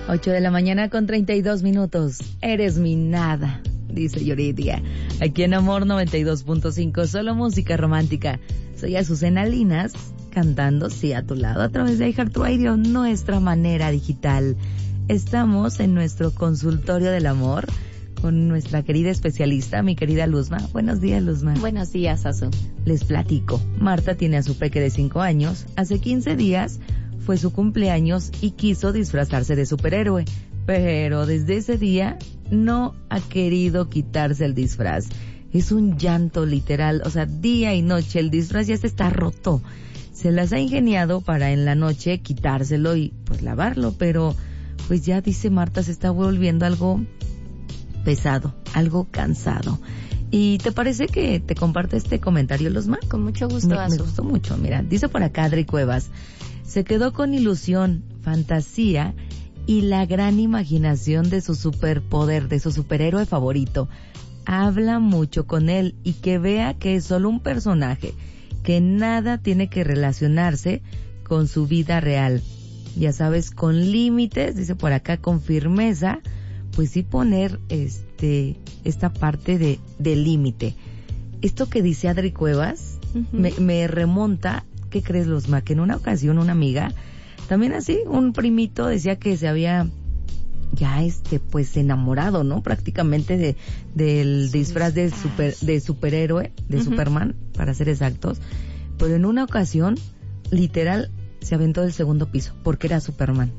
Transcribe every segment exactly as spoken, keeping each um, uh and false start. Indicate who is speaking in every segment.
Speaker 1: ocho de la mañana con treinta y dos minutos. Eres mi nada, dice Yuridia. Aquí en Amor noventa y dos punto cinco, solo música romántica. Soy Azucena Linas, cantando sí a tu lado a través de iHeartRadio, nuestra manera digital. Estamos en nuestro consultorio del amor con nuestra querida especialista, mi querida Luzma. Buenos días, Luzma.
Speaker 2: Buenos días, Azu.
Speaker 1: Les platico. Marta tiene a su peque de cinco años. Hace quince días fue su cumpleaños y quiso disfrazarse de superhéroe, pero desde ese día no ha querido quitarse el disfraz. Es un llanto literal, o sea, día y noche el disfraz ya se está roto. Se las ha ingeniado para en la noche quitárselo y pues lavarlo, pero pues ya dice Marta, se está volviendo algo pesado, algo cansado. ¿Y te parece que te comparte este comentario, Luzma?
Speaker 2: Con mucho gusto,
Speaker 1: me, me gustó mucho, mira, dice por acá Adri Cuevas: se quedó con ilusión, fantasía y la gran imaginación de su superpoder, de su superhéroe favorito. Habla mucho con él y que vea que es solo un personaje, que nada tiene que relacionarse con su vida real. Ya sabes, con límites, dice por acá, con firmeza, pues sí poner este esta parte de, de límite. Esto que dice Adri Cuevas, uh-huh. me, me remonta, ¿qué crees, Luzma? Que en una ocasión una amiga, también así, un primito decía que se había ya este pues enamorado, ¿no? Prácticamente de del sí, disfraz de super de superhéroe, de uh-huh. Superman, para ser exactos. Pero en una ocasión, literal, se aventó del segundo piso porque era Superman.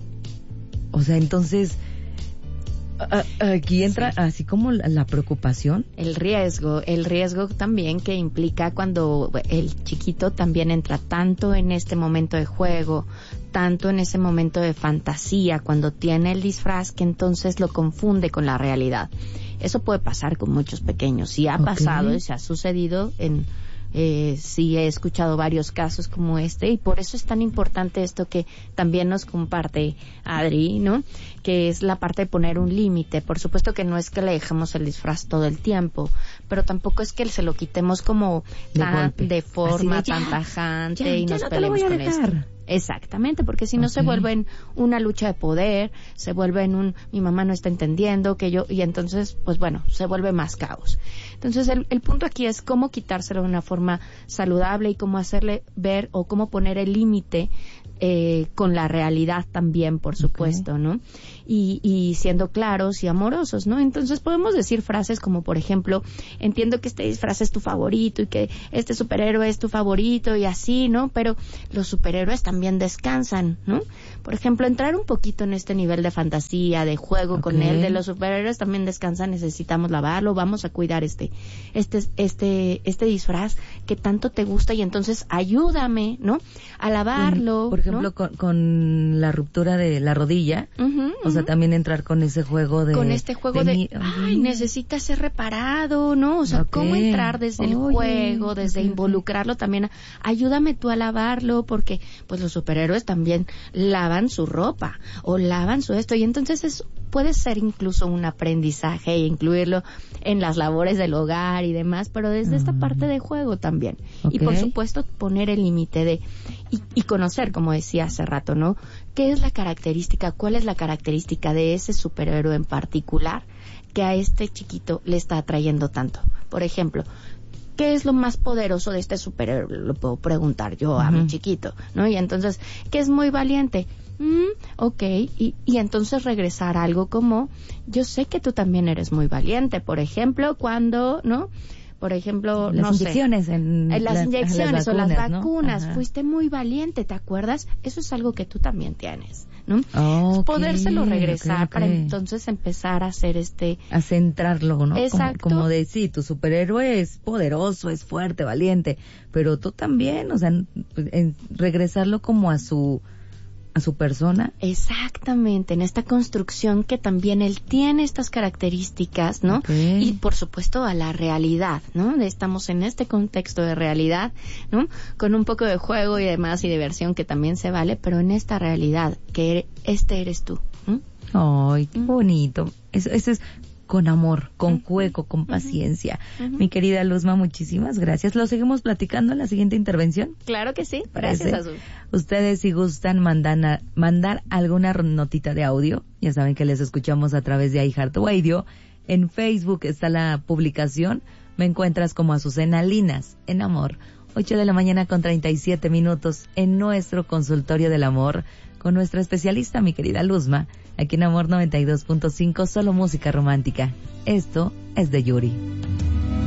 Speaker 1: O sea, entonces a, aquí entra sí. así como la, la preocupación,
Speaker 2: el riesgo, el riesgo también que implica cuando el chiquito también entra tanto en este momento de juego, tanto en ese momento de fantasía, cuando tiene el disfraz, que entonces lo confunde con la realidad. Eso puede pasar con muchos pequeños. Sí ha okay. pasado y se ha sucedido en Eh, sí he escuchado varios casos como este, y por eso es tan importante esto que también nos comparte Adri, ¿no? Que es la parte de poner un límite. Por supuesto que no es que le dejemos el disfraz todo el tiempo, pero tampoco es que se lo quitemos como
Speaker 1: de,
Speaker 2: tan, de forma
Speaker 1: de, ya,
Speaker 2: tan tajante
Speaker 1: ya,
Speaker 2: y
Speaker 1: ya
Speaker 2: nos
Speaker 1: no
Speaker 2: peleemos con esto. Exactamente, porque si no okay. se vuelve en una lucha de poder, se vuelve en un mi mamá no está entendiendo que yo, y entonces pues bueno, se vuelve más caos. Entonces el, el punto aquí es cómo quitárselo de una forma saludable y cómo hacerle ver o cómo poner el límite eh, con la realidad también, por supuesto, okay. ¿no? Y, y siendo claros y amorosos, ¿no? Entonces podemos decir frases como, por ejemplo, entiendo que este disfraz es tu favorito y que este superhéroe es tu favorito y así, ¿no? Pero los superhéroes también descansan, ¿no? Por ejemplo, entrar un poquito en este nivel de fantasía, de juego okay. con él, de los superhéroes también descansan, necesitamos lavarlo, vamos a cuidar este, este, este, este disfraz que tanto te gusta y entonces ayúdame, ¿no? A lavarlo.
Speaker 1: Por ejemplo, ¿no? con, con la ruptura de la rodilla, uh-huh, uh-huh. o sea, también entrar con ese juego de...
Speaker 2: Con este juego de, de mi, ay, necesita ser reparado, ¿no? O sea, okay. cómo entrar desde Oye, el juego, desde okay, involucrarlo okay. también. Ayúdame tú a lavarlo, porque pues los superhéroes también lavan su ropa, o lavan su esto, y entonces es, puede ser incluso un aprendizaje e incluirlo en las labores del hogar y demás, pero desde uh-huh. esta parte de juego también. Okay. Y por supuesto, poner el límite de, y, y conocer, como decía hace rato, ¿no? ¿Qué es la característica, cuál es la característica de ese superhéroe en particular que a este chiquito le está atrayendo tanto? Por ejemplo, ¿qué es lo más poderoso de este superhéroe? Lo puedo preguntar yo uh-huh. a mi chiquito, ¿no? Y entonces, ¿qué es muy valiente? Mm, ok, y, y entonces regresar a algo como, yo sé que tú también eres muy valiente, por ejemplo, cuando, ¿no? Por ejemplo,
Speaker 1: las
Speaker 2: no
Speaker 1: inyecciones
Speaker 2: sé,
Speaker 1: en,
Speaker 2: en las
Speaker 1: la,
Speaker 2: inyecciones
Speaker 1: las vacunas,
Speaker 2: o las vacunas,
Speaker 1: ¿no?
Speaker 2: fuiste muy valiente, ¿te acuerdas? Eso es algo que tú también tienes, ¿no?
Speaker 1: Oh, okay,
Speaker 2: podérselo regresar
Speaker 1: okay,
Speaker 2: para
Speaker 1: okay.
Speaker 2: entonces empezar a hacer este...
Speaker 1: A centrarlo, ¿no?
Speaker 2: Exacto.
Speaker 1: Como, como de, sí, tu superhéroe es poderoso, es fuerte, valiente, pero tú también, o sea, en, regresarlo como a su... a su persona.
Speaker 2: Exactamente, en esta construcción que también él tiene estas características, ¿no?
Speaker 1: Okay.
Speaker 2: Y por supuesto a la realidad, ¿no? Estamos en este contexto de realidad, ¿no? Con un poco de juego y demás y diversión que también se vale, pero en esta realidad que este eres tú. ¿Mm?
Speaker 1: Ay, qué bonito. Eso, eso es con amor, con juego, con paciencia. Uh-huh. Mi querida Luzma, muchísimas gracias. ¿Lo seguimos platicando en la siguiente intervención?
Speaker 2: Claro que sí. Gracias, Azul.
Speaker 1: Ustedes, si gustan mandar, mandar alguna notita de audio, ya saben que les escuchamos a través de iHeartRadio. En Facebook está la publicación. Me encuentras como Azucena Linas, en Amor. ocho de la mañana con treinta y siete minutos en nuestro consultorio del amor con nuestra especialista, mi querida Luzma, aquí en Amor noventa y dos punto cinco, solo música romántica. Esto es de Yuri.